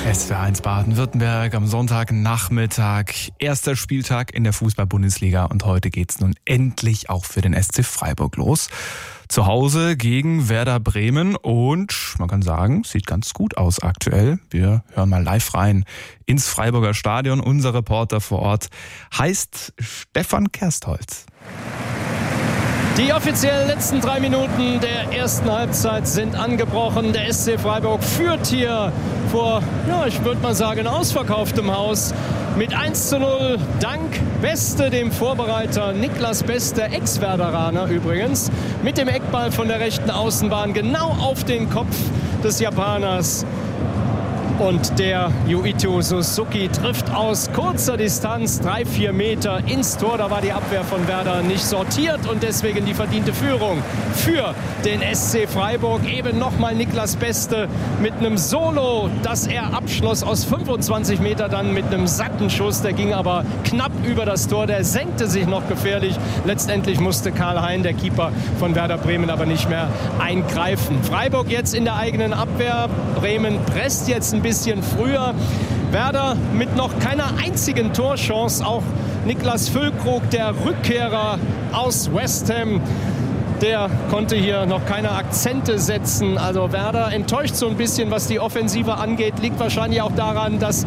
SWR1 Baden-Württemberg am Sonntagnachmittag. Erster Spieltag in der Fußball-Bundesliga und heute geht's nun endlich auch für den SC Freiburg los. Zu Hause gegen Werder Bremen und man kann sagen, sieht ganz gut aus aktuell. Wir hören mal live rein ins Freiburger Stadion. Unser Reporter vor Ort heißt Stefan Kerstholz. Die offiziell letzten 3 Minuten der ersten Halbzeit sind angebrochen. Der SC Freiburg führt hier vor, ich würde mal sagen, ausverkauftem Haus mit 1:0 dank Beste, dem Vorbereiter Niklas Beste, Ex-Werderaner übrigens, mit dem Eckball von der rechten Außenbahn genau auf den Kopf des Japaners. Und der Yuito Suzuki trifft aus kurzer Distanz 3-4 Meter ins Tor. Da war die Abwehr von Werder nicht sortiert und deswegen die verdiente Führung für den SC Freiburg. Eben nochmal Niklas Beste mit einem Solo, das er abschloss aus 25 Meter dann mit einem satten Schuss. Der ging aber knapp über das Tor. Der senkte sich noch gefährlich. Letztendlich musste Karl Hein, der Keeper von Werder Bremen, aber nicht mehr eingreifen. Freiburg jetzt in der eigenen Abwehr. Bremen presst jetzt ein bisschen früher. Werder mit noch keiner einzigen Torchance. Auch Niklas Füllkrug, der Rückkehrer aus West Ham, der konnte hier noch keine Akzente setzen. Also Werder enttäuscht so ein bisschen, was die Offensive angeht. Liegt wahrscheinlich auch daran, dass